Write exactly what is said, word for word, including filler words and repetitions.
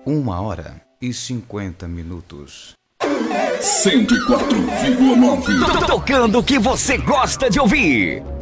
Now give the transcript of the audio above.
Uma hora e cinquenta minutos. cento e quatro vírgula nove. Tocando o que você gosta de ouvir.